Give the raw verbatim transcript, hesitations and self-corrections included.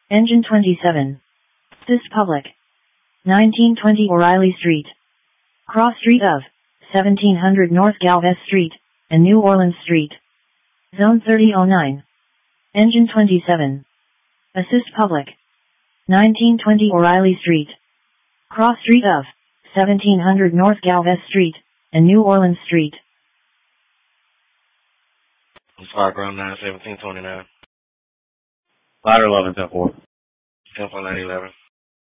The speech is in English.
Engine twenty-seven. Assist public. nineteen twenty O'Reilly Street. Cross street of seventeen hundred North Galvez Street and New Orleans Street. Zone thirty oh nine. Engine twenty-seven. Assist public. nineteen twenty O'Reilly Street. Cross street of seventeen hundred North Galvez Street and New Orleans Street. Fireground nine seventeen twenty-nine. Ladder eleven ten four. ten four nine eleven.